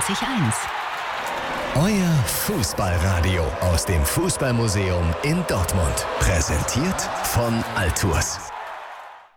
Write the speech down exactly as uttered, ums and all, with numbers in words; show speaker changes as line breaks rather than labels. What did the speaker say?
Eins.
Euer Fußballradio aus dem Fußballmuseum in Dortmund. Präsentiert von Altours.